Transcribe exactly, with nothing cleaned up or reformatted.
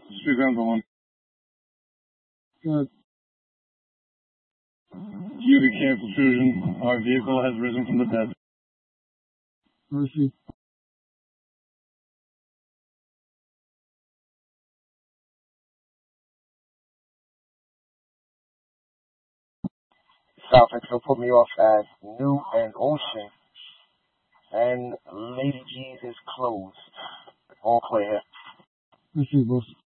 Speak on the one. Good. Due to cancel fusion, our vehicle has risen from the dead. Mercy. Southwick will put me off as New and Ocean. And Lady G's is closed. All clear. Mercy, boss.